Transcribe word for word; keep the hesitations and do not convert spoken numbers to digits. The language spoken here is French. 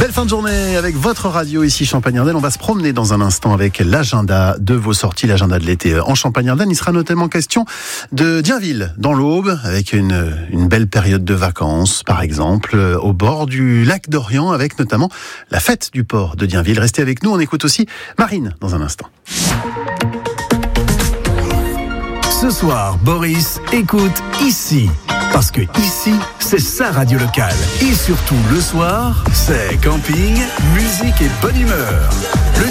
Belle fin de journée avec votre radio ici Champagne-Ardenne. On va se promener dans un instant avec l'agenda de vos sorties, l'agenda de l'été en Champagne-Ardenne. Il sera notamment question de Dienville dans l'Aube avec une, une belle période de vacances, par exemple, au bord du lac d'Orient avec notamment la fête du port de Dienville. Restez avec nous, on écoute aussi Marine dans un instant. Ce soir, Boris écoute ici. Parce que ici, c'est sa radio locale. Et surtout, le soir, c'est camping, musique et bonne humeur. Le